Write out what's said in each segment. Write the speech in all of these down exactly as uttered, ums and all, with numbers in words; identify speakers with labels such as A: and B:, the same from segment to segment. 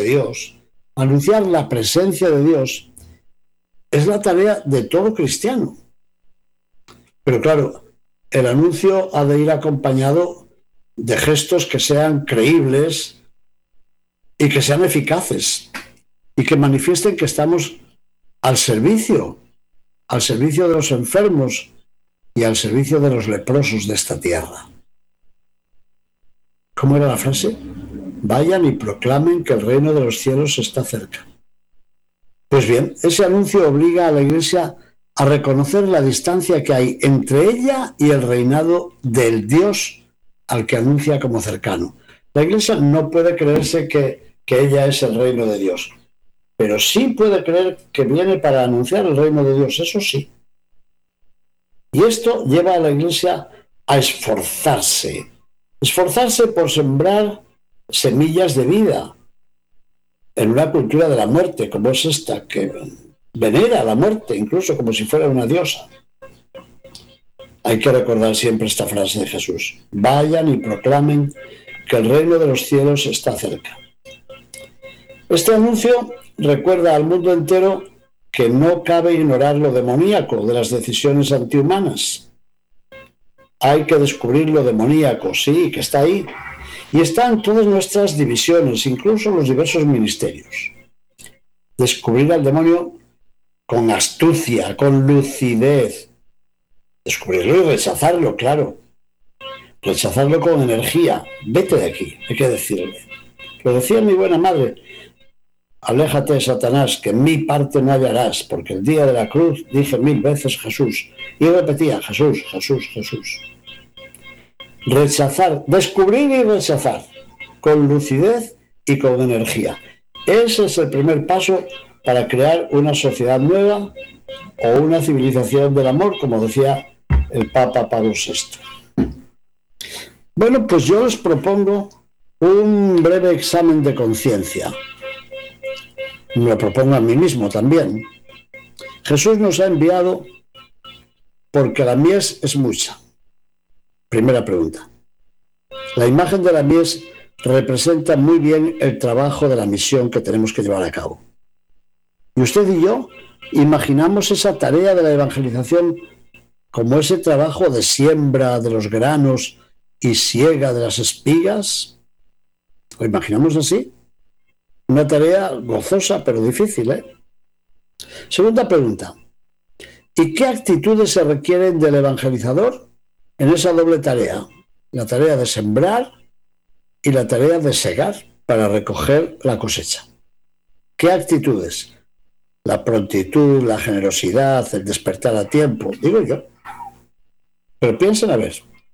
A: Dios, anunciar la presencia de Dios, es la tarea de todo cristiano. Pero claro, el anuncio ha de ir acompañado de gestos que sean creíbles y que sean eficaces y que manifiesten que estamos al servicio, al servicio de los enfermos y al servicio de los leprosos de esta tierra. ¿Cómo era la frase? Vayan y proclamen que el reino de los cielos está cerca. Pues bien, ese anuncio obliga a la Iglesia a reconocer la distancia que hay entre ella y el reinado del Dios al que anuncia como cercano. La Iglesia no puede creerse que, que ella es el reino de Dios, pero sí puede creer que viene para anunciar el reino de Dios, eso sí. Y esto lleva a la Iglesia a esforzarse, esforzarse por sembrar semillas de vida en una cultura de la muerte como es esta, que venera la muerte incluso como si fuera una diosa. Hay que recordar siempre esta frase de Jesús: vayan y proclamen que el reino de los cielos está cerca. Este anuncio recuerda al mundo entero que no cabe ignorar lo demoníaco de las decisiones antihumanas. Hay que descubrir lo demoníaco, sí, que está ahí. Y está en todas nuestras divisiones, incluso en los diversos ministerios. Descubrir al demonio con astucia, con lucidez. Descubrirlo y rechazarlo, claro. Rechazarlo con energía. Vete de aquí, hay que decirle. Lo decía mi buena madre: aléjate, Satanás, que en mi parte no hallarás, porque el día de la cruz dije mil veces Jesús. Y repetía Jesús, Jesús, Jesús. Rechazar, descubrir y rechazar, con lucidez y con energía. Ese es el primer paso para crear una sociedad nueva o una civilización del amor, como decía el Papa Pablo sexto. Bueno, pues yo les propongo un breve examen de conciencia. Me lo propongo a mí mismo también. Jesús nos ha enviado porque la mies es mucha. Primera pregunta. La imagen de la mies representa muy bien el trabajo de la misión que tenemos que llevar a cabo. Y usted y yo imaginamos esa tarea de la evangelización como ese trabajo de siembra de los granos y siega de las espigas. ¿Lo imaginamos así? Una tarea gozosa pero difícil, ¿eh? Segunda pregunta. ¿Y qué actitudes se requieren del evangelizador en esa doble tarea? La tarea de sembrar y la tarea de segar para recoger la cosecha. ¿Qué actitudes? La prontitud, la generosidad, el despertar a tiempo, digo yo. Pero piensen a ver.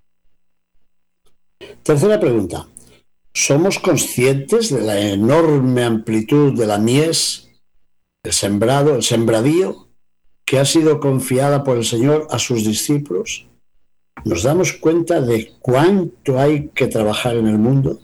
A: Tercera pregunta. ¿Somos conscientes de la enorme amplitud de la mies, el sembrado, el sembradío, que ha sido confiada por el Señor a sus discípulos? ¿Nos damos cuenta de cuánto hay que trabajar en el mundo?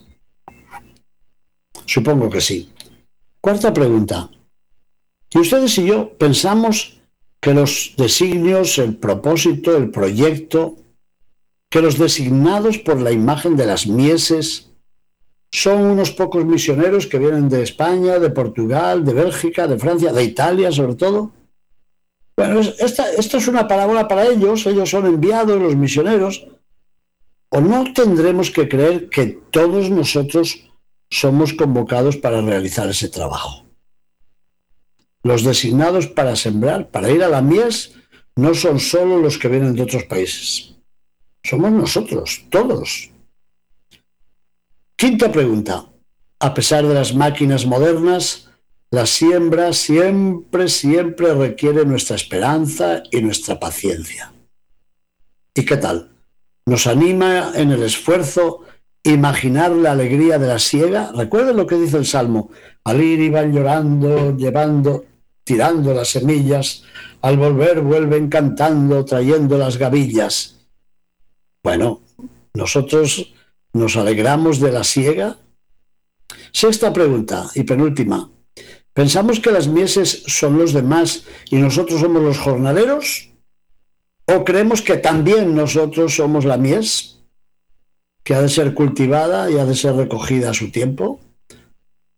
A: Supongo que sí. Cuarta pregunta. ¿Y ustedes y yo pensamos que los designios, el propósito, el proyecto, que los designados por la imagen de las mieses son unos pocos misioneros que vienen de España, de Portugal, de Bélgica, de Francia, de Italia sobre todo? Bueno, esta, esto es una parábola para ellos, ellos son enviados, los misioneros. ¿O no tendremos que creer que todos nosotros somos convocados para realizar ese trabajo? Los designados para sembrar, para ir a la mies, no son solo los que vienen de otros países. Somos nosotros, todos. Quinta pregunta. A pesar de las máquinas modernas, la siembra siempre, siempre requiere nuestra esperanza y nuestra paciencia. ¿Y qué tal? ¿Nos anima en el esfuerzo imaginar la alegría de la siega? Recuerden lo que dice el Salmo. Al ir iban llorando, llevando, tirando las semillas. Al volver vuelven cantando, trayendo las gavillas. Bueno, nosotros nos alegramos de la siega. Sexta pregunta y penúltima. ¿Pensamos que las mieses son los demás y nosotros somos los jornaleros? ¿O creemos que también nosotros somos la mies, que ha de ser cultivada y ha de ser recogida a su tiempo?